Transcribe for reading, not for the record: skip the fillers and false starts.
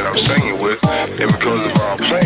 I'm singing with, and because of our plan.